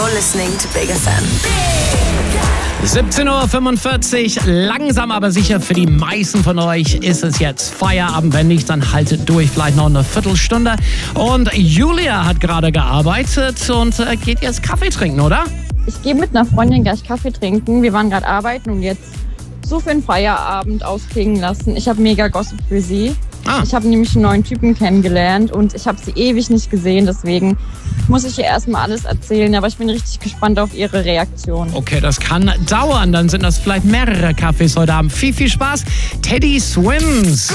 You're listening to Big FM. 17:45 Uhr, langsam aber sicher für die meisten von euch ist es jetzt Feierabend. Wenn nicht, dann haltet durch, vielleicht noch eine Viertelstunde. Und Julia hat gerade gearbeitet und geht jetzt Kaffee trinken, oder? Ich gehe mit einer Freundin gleich Kaffee trinken. Wir waren gerade arbeiten und jetzt so für den Feierabend ausklingen lassen. Ich habe mega Gossip für sie. Ich habe nämlich einen neuen Typen kennengelernt und ich habe sie ewig nicht gesehen. Deswegen muss ich ihr erstmal alles erzählen. Aber ich bin richtig gespannt auf ihre Reaktion. Okay, das kann dauern. Dann sind das vielleicht mehrere Kaffees heute Abend. Viel Spaß. Teddy Swims.